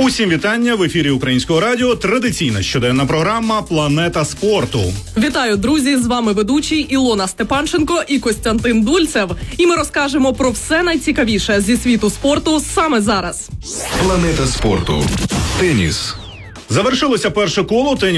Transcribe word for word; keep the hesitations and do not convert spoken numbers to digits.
Усім вітання в ефірі Українського радіо. Традиційна щоденна програма «Планета спорту». Вітаю, друзі! З вами ведучі Ілона Степанченко і Костянтин Дульцев. І ми розкажемо про все найцікавіше зі світу спорту саме зараз. Планета спорту. Теніс. Завершилося перше коло теніс.